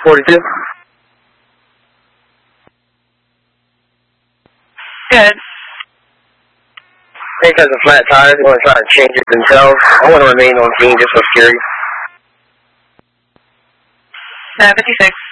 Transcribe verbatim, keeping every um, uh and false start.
forty-two. Good. Nick has a flat tire. They want to try to change it themselves. I want to remain on scene just for security. seven fifty-six.